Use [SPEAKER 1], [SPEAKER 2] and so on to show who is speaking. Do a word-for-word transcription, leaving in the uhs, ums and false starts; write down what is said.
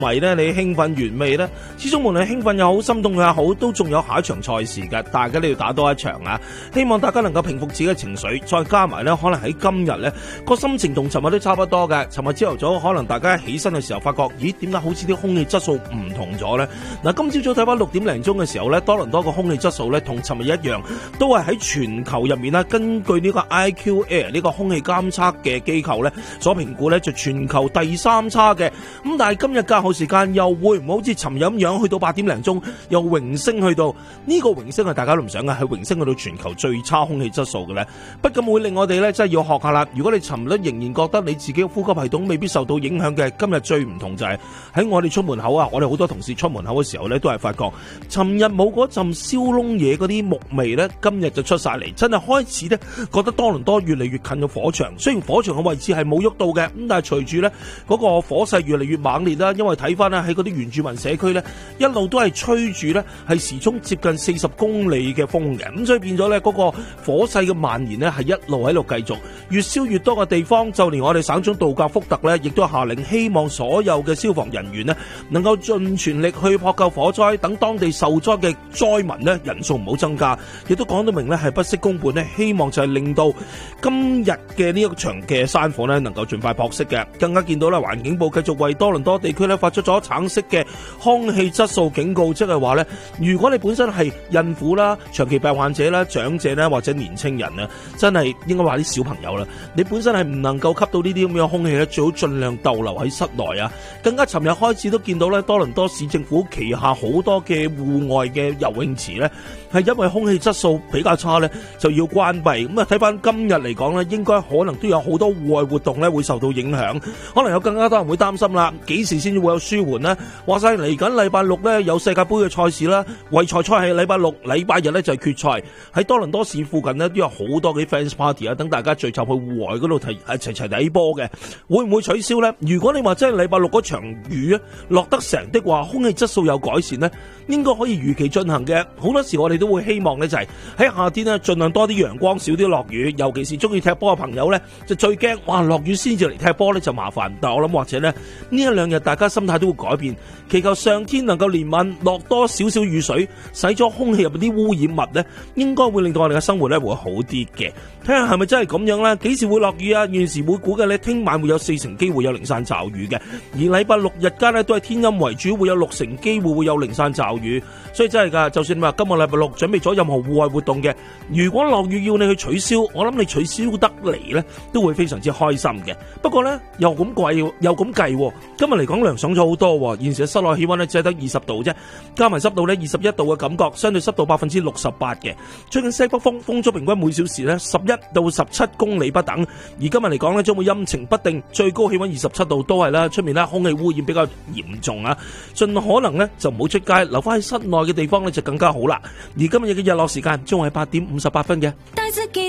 [SPEAKER 1] 迷咧，你興奮完未呢？始終無論興奮又好，心動也好，都仲有下一場賽事嘅，大家都要打多一場啊！希望大家能夠平復自己嘅情緒，再加埋呢，可能喺今日呢個心情同尋日都差不多嘅。尋日朝頭早可能大家起身嘅時候發覺，咦，點解好似啲空氣質素唔同咗呢？嗱，今朝早睇翻六點零鐘嘅時候呢，多倫多個空氣質素呢同尋日一樣，都係喺全球入面呢，根據呢個 I Q Air 呢個空氣監測嘅機構呢所評估呢，就全球第三差嘅。咁但係今日較後時間又會唔會好似尋日咁樣去到八點零鐘又榮升去到呢、這個榮升係大家都唔想嘅，係榮升去到全球最差空氣質素嘅咧，不禁會令我哋咧真係要學下啦。如果你尋日仍然覺得你自己嘅呼吸系統未必受到影響嘅，今日最唔同就係喺我哋出門口啊，我哋好多同事出門口嘅時候咧都係發覺尋日冇嗰陣燒燶嘢嗰啲木味咧，今日就出晒嚟，真係開始咧覺得多倫多越嚟越近咗火場。雖然火場嘅位置係冇喐到嘅，咁但係隨住咧嗰個火勢越嚟越猛烈啦，因為睇翻咧喺嗰啲原住民社區咧，一路都係吹住咧係時速接近四十公里嘅風嘅，咁所以變咗咧嗰個火勢嘅蔓延咧係一路喺度繼續，越燒越多嘅地方，就連我哋省長杜格福特咧，亦都下令希望所有嘅消防人員呢能夠盡全力去撲救火災，等當地受災嘅災民呢人數唔好增加，亦都講到明咧係不惜工本呢，希望就係令到今日嘅呢一場嘅山火呢能夠盡快撲熄嘅。更加見到咧環境部繼續為多倫多地區咧發出咗橙色嘅空氣質素警告，即係話咧，如果你本身係孕婦啦、長期病患者啦、長者啦或者年青人啊，真係應該話啲小朋友啦，你本身係唔能夠吸到呢啲咁樣空氣咧，最好盡量逗留喺室內啊。更加尋日開始都見到咧，多倫多市政府旗下好多嘅戶外嘅游泳池咧，係因為空氣質素比較差咧，就要關閉。咁啊，睇翻今日嚟講咧，應該可能都有好多戶外活動咧會受到影響，可能有更加多人會擔心啦，幾時先至會有舒緩呢？話晒嚟緊禮拜六咧有世界盃嘅賽事啦，季賽賽係禮拜六，禮拜日咧就係決賽。喺多倫多市附近呢，都有好多嘅 fans party 啊，等大家聚集去戶外嗰度睇一齊齊睇波嘅，會唔會取消呢？如果你話真係禮拜六嗰場雨落得成的話，空氣質素有改善呢，應該可以如期進行嘅。好多時我哋都會希望呢，就係喺夏天呢，盡量多啲陽光，少啲落雨。尤其是中意踢波嘅朋友呢，就最驚哇落雨先至嚟踢波呢就麻煩。但我諗或者呢，呢一兩日大家心態都會改變，祈求上天能夠憐憫，落多少少雨水，洗咗空氣入邊啲污染物呢，應該會令到我哋嘅生活呢會好啲嘅。睇下係咪真係咁樣啦？幾時會落雨啊？現時會估計呢，聽晚會有四成機會有零散驟雨嘅，而禮拜六日間呢，都係天陰為主，會有六成機會會有零散驟雨。所以真係噶，就算你話今個禮拜六準備咗任何戶外活動嘅，如果落雨要你去取消，我諗你取消得嚟呢，都會非常之開心嘅。不過呢，又咁貴，又咁計，今日嚟講涼爽咗好多。現時嘅室內氣溫呢，只係得二十度啫，加埋濕度呢，二十一度嘅感覺，相對濕度百分之六十八嘅。最近西北風，風速平均每小時呢十一到十七公里不等。而今日嚟講呢，將會陰晴不定，最高氣溫二十七度，都係啦。出面呢，空氣污染比較嚴重啊，盡可能呢就唔好出街，留翻喺室內嘅地方呢就更加好啦。而今日嘅日落時間將係八點五十八分嘅。